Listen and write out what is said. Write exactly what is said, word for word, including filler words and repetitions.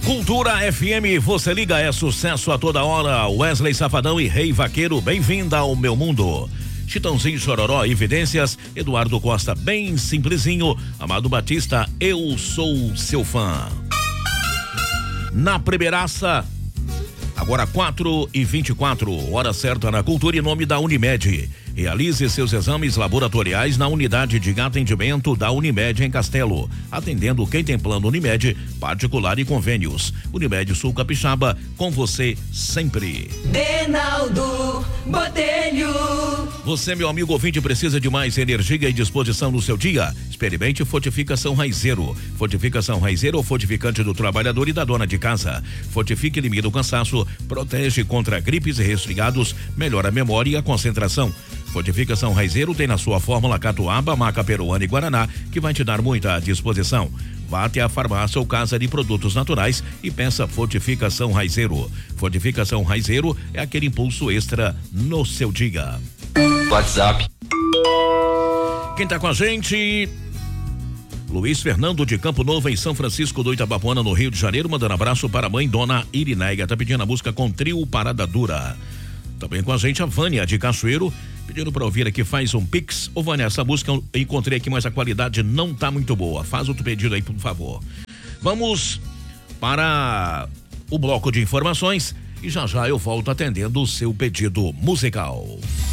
Cultura F M, você liga, é sucesso a toda hora. Wesley Safadão e Rei Vaqueiro, bem-vinda ao meu mundo. Chitãozinho, Chororó, Evidências, Eduardo Costa, bem simplesinho. Amado Batista, eu sou seu fã. Na primeiraça, agora quatro e vinte e quatro, hora certa na Cultura, em nome da Unimed. Realize seus exames laboratoriais na unidade de atendimento da Unimed em Castelo, atendendo quem tem plano Unimed, particular e convênios. Unimed Sul Capixaba, com você sempre. Denaldo Botelho. Você, meu amigo ouvinte, precisa de mais energia e disposição no seu dia? Experimente Fortificação Raizeiro. Fortificação Raizeiro, ou fortificante do trabalhador e da dona de casa. Fortifica, elimina o cansaço, protege contra gripes e resfriados, melhora a memória e a concentração. Fortificação Raizeiro tem na sua fórmula catuaba, maca peruana e guaraná, que vai te dar muita disposição. Vá até a farmácia ou casa de produtos naturais e peça Fortificação Raizeiro. Fortificação Raizeiro é aquele impulso extra no seu dia. WhatsApp. Quem tá com a gente? Luiz Fernando de Campo Novo, em São Francisco do Itabapoana, no Rio de Janeiro, mandando abraço para a mãe, dona Irineia. Tá pedindo a música com trio Parada Dura. Também com a gente a Vânia de Cachoeiro, pedindo para ouvir aqui, faz um pix. Ô Vânia, essa música eu encontrei aqui, mas a qualidade não tá muito boa. Faz outro pedido aí, por favor. Vamos para o bloco de informações e já já eu volto atendendo o seu pedido musical.